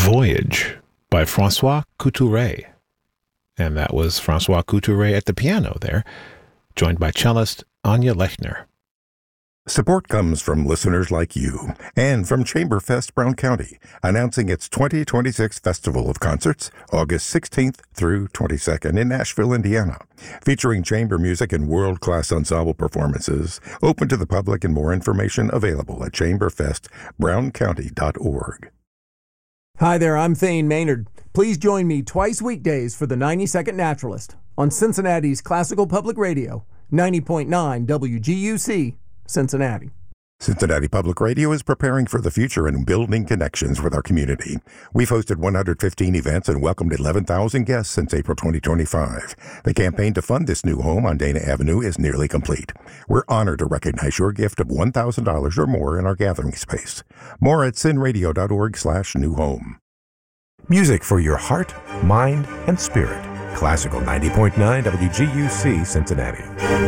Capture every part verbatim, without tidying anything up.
Voyage by Francois Couturier. And that was Francois Couturier at the piano there, joined by cellist Anya Lechner. Support comes from listeners like you and from Chamberfest Brown County, announcing its twenty twenty-six Festival of Concerts, August sixteenth through twenty-second in Nashville, Indiana, featuring chamber music and world-class ensemble performances, open to the public, and more information available at chamberfest brown county dot org. Hi there, I'm Thane Maynard. Please join me twice weekdays for the ninety-second Naturalist on Cincinnati's Classical Public Radio, ninety point nine W G U C, Cincinnati. Cincinnati Public Radio is preparing for the future and building connections with our community. We've hosted one hundred fifteen events and welcomed eleven thousand guests since April twenty twenty-five. The campaign to fund this new home on Dana Avenue is nearly complete. We're honored to recognize your gift of one thousand dollars or more in our gathering space. More at cinradio.org slash new home. Music for your heart, mind, and spirit. Classical ninety point nine W G U C, Cincinnati.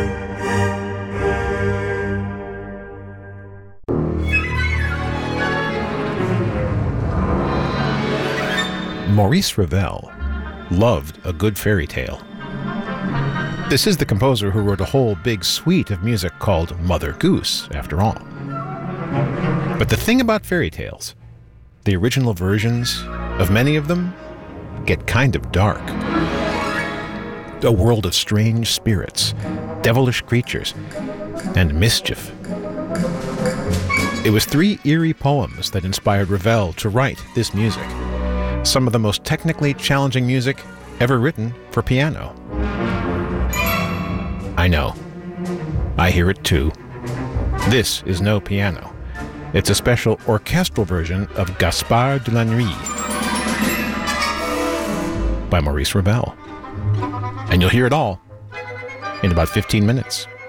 Maurice Ravel loved a good fairy tale. This is the composer who wrote a whole big suite of music called Mother Goose, after all. But the thing about fairy tales, the original versions of many of them get kind of dark. A world of strange spirits, devilish creatures, and mischief. It was three eerie poems that inspired Ravel to write this music. Some of the most technically challenging music ever written for piano. I know. I hear it too. This is no piano. It's a special orchestral version of Gaspard de la Nuit by Maurice Ravel. And you'll hear it all in about fifteen minutes.